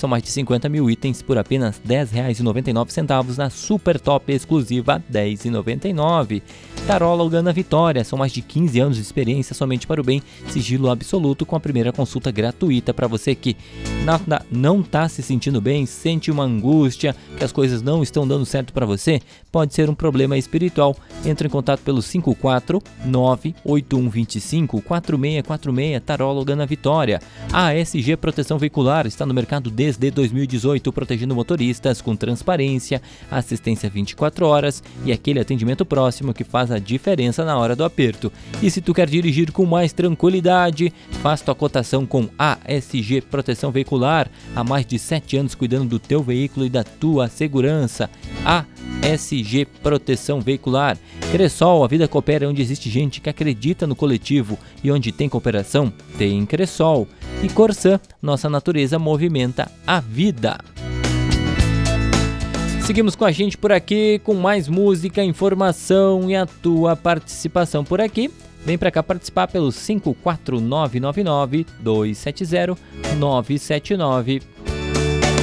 são mais de 50 mil itens por apenas R$ 10,99 na Super Top exclusiva R$ 10,99. Tarol Logana Vitória, são mais de 15 anos de experiência somente para o bem, sigilo absoluto com a primeira consulta gratuita para você que não está se sentindo bem, sente uma angústia, que as coisas não estão dando certo para você, pode ser um problema espiritual. Entre em contato pelo 549-8125-4646, Tarol Logana Vitória. A ASG Proteção Veicular está no mercado desde 2018, protegendo motoristas com transparência, assistência 24 horas e aquele atendimento próximo que faz a diferença na hora do aperto. E se tu quer dirigir com mais tranquilidade, faz tua cotação com ASG Proteção Veicular. Há mais de 7 anos cuidando do teu veículo e da tua segurança. ASG Proteção Veicular. Cressol, a vida coopera onde existe gente que acredita no coletivo, e onde tem cooperação, tem Cressol. E Corsã, nossa natureza movimenta a vida. Seguimos com a gente por aqui, com mais música, informação e a tua participação por aqui. Vem pra cá participar pelo 54999-270-979.